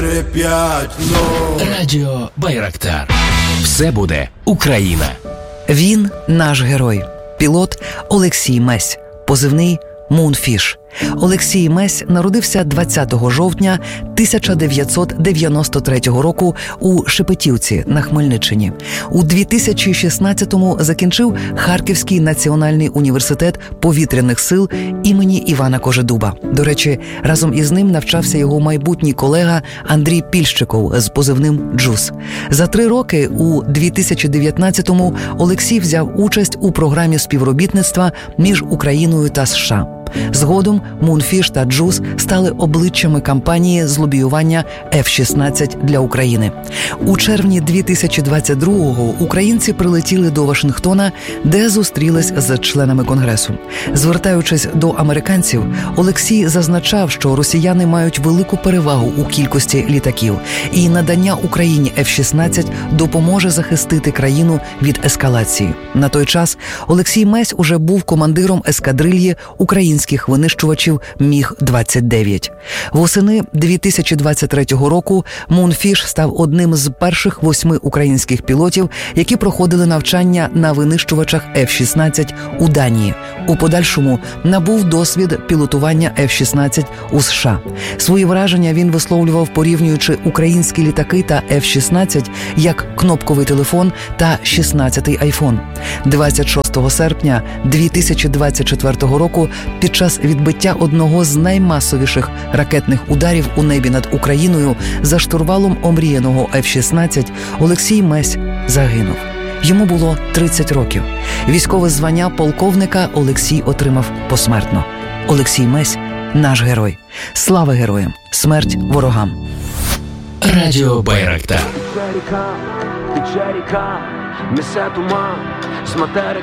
4-5-0. Радіо Байрактар. Все буде Україна. Він наш герой. Пілот Олексій Месь. Позивний Мунфіш. Олексій Месь народився 20 жовтня 1993 року у Шепетівці на Хмельниччині. У 2016-му закінчив Харківський національний університет повітряних сил імені Івана Кожедуба. До речі, разом із ним навчався його майбутній колега Андрій Пільщиков з позивним «Джус». За 3 роки у 2019-му Олексій взяв участь у програмі співробітництва між Україною та США. Згодом Мунфіш та Джус стали обличчями кампанії з лобіювання F-16 для України. У червні 2022-го українці прилетіли до Вашингтона, де зустрілись з членами Конгресу. Звертаючись до американців, Олексій зазначав, що росіяни мають велику перевагу у кількості літаків, і надання Україні F-16 допоможе захистити країну від ескалації. На той час Олексій Месь уже був командиром ескадрильї українських винищувачів Міг-29. Восени 2023 року Мунфіш став одним з перших 8 українських пілотів, які проходили навчання на винищувачах F-16 у Данії. У подальшому набув досвід пілотування F-16 у США. Свої враження він висловлював, порівнюючи українські літаки та F-16 як кнопковий телефон та 16-й айфон. 26 серпня 2024 року під час відбиття одного з наймасовіших ракетних ударів у небі над Україною за штурвалом омріяного F-16 Олексій Месь загинув. Йому було 30 років. Військове звання полковника Олексій отримав посмертно. Олексій Месь – наш герой. Слава героям! Смерть ворогам! Радіо Байрактар. Тече ріка, несе туман з материка.